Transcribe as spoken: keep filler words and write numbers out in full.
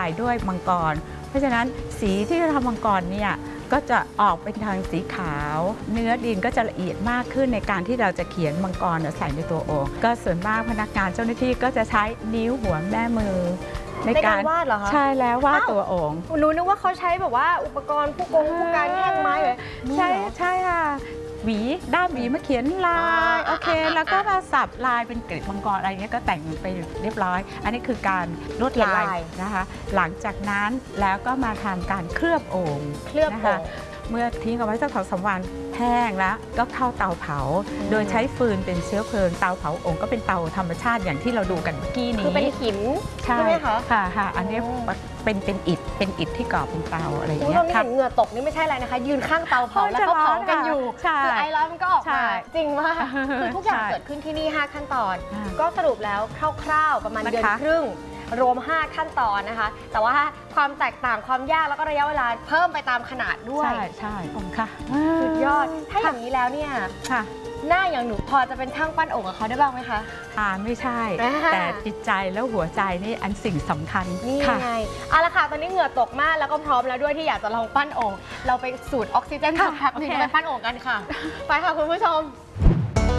ายด้วยมังกรเพราะฉะนั้นสีที่จะทำมังกรเนี่ยก็จะออกเป็นทางสีขาวเนื้อดินก็จะละเอียดมากขึ้นในการที่เราจะเขียนมังกรใส่ในตัวโอ่งก็ส่วนมากพนักงานเจ้าหน้าที่ก็จะใช้นิ้วหัวแม่มือในการวาดเหรอคะใช่แล้ววาดตัวโอ่งหนูนึกว่าเขาใช้แบบว่าอุปกรณ์ผู้กงผู้การแท่งไม้เลยใช่ใช่ค่ะหวีด้ามหวีมาเขียนลายโอเคแล้วก็มาสับลายเป็นกลีบมังกรอะไรเงี้ยก็แต่งไปเรียบร้อยอันนี้คือการลวดลายนะคะหลังจากนั้นแล้วก็มาทำการเคลือบโอ่งเคลือบโอ่งเมื่อทิ้งเอาไว้สักสองสามวันแห้งแล้วก็เข้าเตาเผาโดยใช้ฟืนเป็นเชื้อเพลิงเตาเผาโอ่งก็เป็นเตาธรรมชาติอย่างที่เราดูกันเมื่อกี้นี้คือเป็นหินใช่ไหมคะค่ะค่ะอันนี้เป็นเป็นอิฐเป็นอิฐที่ก่อเป็นเตาอะไรอย่างเงี้ยค่ะตอนนี้เห็นเหงื่อตกนี่ไม่ใช่อะไรนะคะยืนข้างเตาเผาแล้วเขาเผากันอยู่คือไอร้อนมันก็ออกมาจริงมากคือทุกอย่างเกิดขึ้นที่นี่ห้าขั้นตอนก็สรุปแล้วคร่าวๆประมาณเดือนครึ่งรวมห้าขั้นตอนนะคะแต่ว่าความแตกต่างความยากแล้วก็ระยะเวลาเพิ่มไปตามขนาดด้วยใช่ใช่ผมค่ะสุดยอดถ้าอย่างนี้แล้วเนี่ยหน้าอย่างหนูพอจะเป็นช่างปั้นโอ่งกับเขาได้บ้างไหมคะอ่าไม่ใช่แต่จิตใจแล้วหัวใจนี่อันสิ่งสำคัญนี่ไงเอาละค่ะตอนนี้เหงื่อตกมากแล้วก็พร้อมแล้วด้วยที่อยากจะลองปั้นโอ่งเราไปสูดออกซิเจนสักพักหนึ่งไปปั้นโอ่งกันค่ะไปค่ะคุณผู้ชม